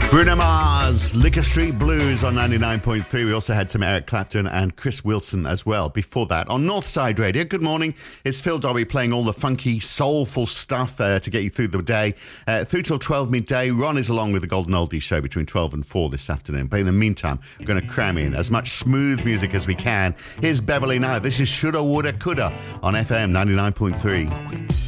Bruno Mars, Liquor Street Blues on 99.3. We also had some Eric Clapton and Chris Wilson as well. Before that, on Northside Radio, good morning. It's Phil Dobby playing all the funky, soulful stuff to get you through the day. Through till 12 midday, Ron is along with the Golden Oldies show between 12 and 4 this afternoon. But in the meantime, we're going to cram in as much smooth music as we can. Here's Beverly Knight. This is Shoulda, Woulda, Coulda on FM 99.3.